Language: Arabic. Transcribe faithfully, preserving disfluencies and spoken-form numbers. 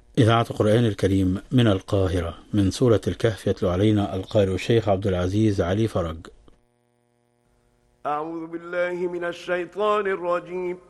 إذاعة القرآن الكريم من القاهرة، من سورة الكهف، يتلو علينا القارئ الشيخ عبد العزيز علي فرج. أعوذ بالله من الشيطان الرجيم.